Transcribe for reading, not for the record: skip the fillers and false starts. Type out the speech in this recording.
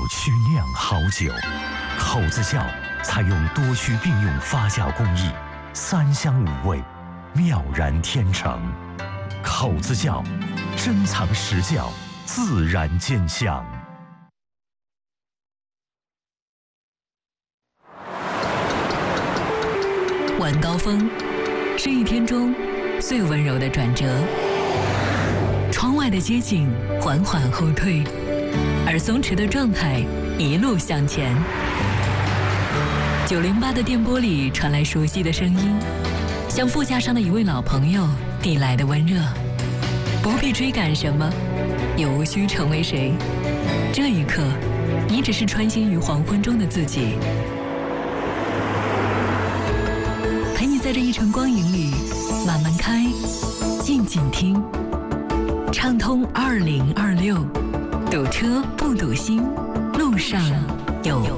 曲酿好酒，口子窖采用多区并用发酵工艺，3香5味，妙然天成。口子窖，珍藏实窖，自然见香。 晚高峰是一天中最温柔的转折，窗外的街景缓缓后退，而松弛的状态一路向前。908的电波里传来熟悉的声音，像副驾上的一位老朋友递来的温热。不必追赶什么，也无需成为谁。这一刻，你只是穿行于黄昏中的自己。陪你在这一程光影里慢慢开，静静听，畅通2026，堵车不堵心，路上有